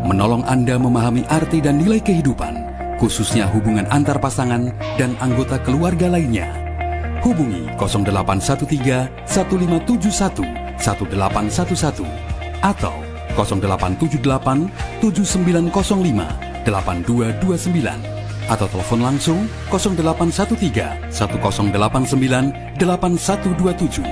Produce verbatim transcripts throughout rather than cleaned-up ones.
menolong Anda memahami arti dan nilai kehidupan, khususnya hubungan antar pasangan dan anggota keluarga lainnya. Hubungi nol delapan satu tiga, satu lima tujuh satu, satu delapan satu satu atau nol delapan tujuh delapan, tujuh sembilan nol lima, delapan dua dua sembilan atau telepon langsung nol delapan satu tiga, satu nol delapan sembilan, delapan satu dua tujuh.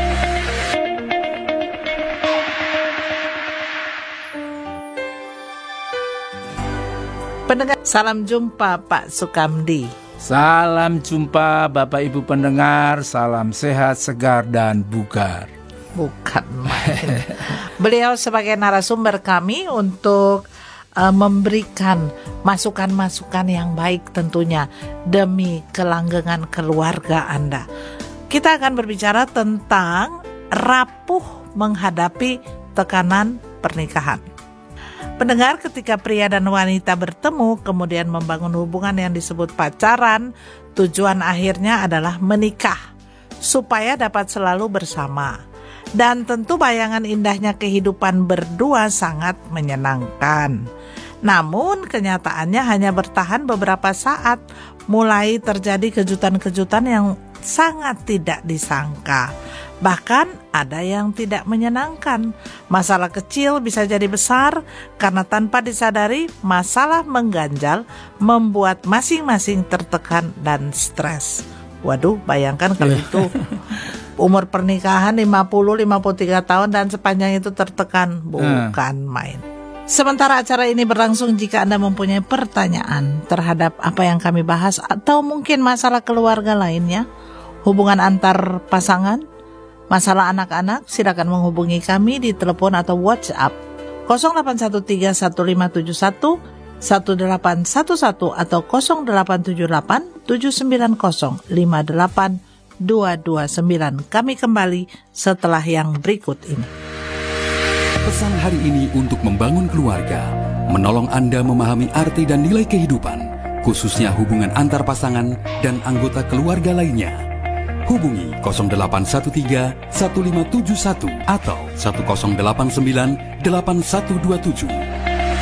Pendengar, salam jumpa Pak Sukamdi. Salam jumpa Bapak Ibu pendengar, salam sehat, segar, dan bugar. Bukan main. Beliau sebagai narasumber kami untuk uh, memberikan masukan-masukan yang baik tentunya demi kelanggengan keluarga Anda. Kita akan berbicara tentang rapuh menghadapi tekanan pernikahan. Pendengar, ketika pria dan wanita bertemu kemudian membangun hubungan yang disebut pacaran, tujuan akhirnya adalah menikah supaya dapat selalu bersama. Dan tentu bayangan indahnya kehidupan berdua sangat menyenangkan. Namun kenyataannya hanya bertahan beberapa saat, mulai terjadi kejutan-kejutan yang sangat tidak disangka. Bahkan ada yang tidak menyenangkan. Masalah kecil bisa jadi besar karena tanpa disadari masalah mengganjal membuat masing-masing tertekan dan stres. Waduh, bayangkan kalau itu umur pernikahan lima puluh sampai lima puluh tiga tahun dan sepanjang itu tertekan, bukan main. Sementara acara ini berlangsung, jika Anda mempunyai pertanyaan terhadap apa yang kami bahas atau mungkin masalah keluarga lainnya, hubungan antar pasangan, masalah anak-anak, silakan menghubungi kami di telepon atau WhatsApp nol delapan satu tiga, satu lima tujuh satu, satu delapan satu satu atau nol delapan tujuh delapan, tujuh sembilan nol, lima delapan dua dua sembilan. Kami kembali setelah yang berikut ini. Pesan hari ini untuk membangun keluarga, menolong Anda memahami arti dan nilai kehidupan, khususnya hubungan antar pasangan dan anggota keluarga lainnya. Hubungi nol delapan satu tiga, satu lima tujuh satu atau satu nol delapan sembilan, delapan satu dua tujuh.